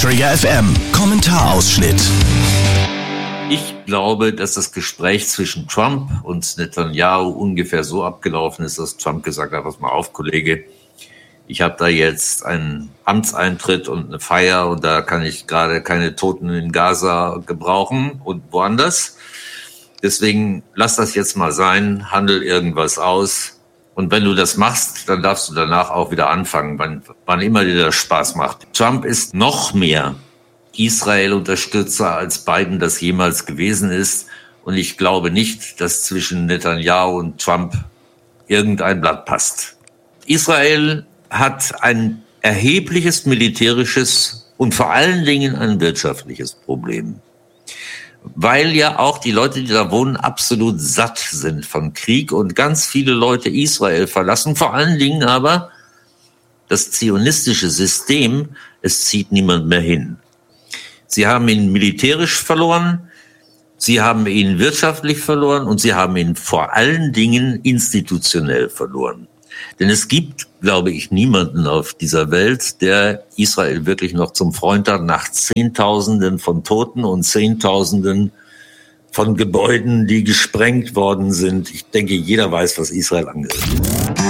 Trigger FM Kommentarausschnitt. Ich glaube, dass das Gespräch zwischen Trump und Netanyahu ungefähr so abgelaufen ist, dass Trump gesagt hat, pass mal auf, Kollege, ich habe da jetzt einen Amtseintritt und eine Feier und da kann ich gerade keine Toten in Gaza gebrauchen und woanders. Deswegen lass das jetzt mal sein, handel irgendwas aus. Und wenn du das machst, dann darfst du danach auch wieder anfangen, wann immer dir das Spaß macht. Trump ist noch mehr Israel-Unterstützer, als Biden das jemals gewesen ist. Und ich glaube nicht, dass zwischen Netanyahu und Trump irgendein Blatt passt. Israel hat ein erhebliches militärisches und vor allen Dingen ein wirtschaftliches Problem. Weil ja auch die Leute, die da wohnen, absolut satt sind von Krieg und ganz viele Leute Israel verlassen. Vor allen Dingen aber das zionistische System, es zieht niemand mehr hin. Sie haben ihn militärisch verloren, sie haben ihn wirtschaftlich verloren und sie haben ihn vor allen Dingen institutionell verloren. Denn es gibt, glaube ich, niemanden auf dieser Welt, der Israel wirklich noch zum Freund hat, nach Zehntausenden von Toten und Zehntausenden von Gebäuden, die gesprengt worden sind. Ich denke, jeder weiß, was Israel angeht.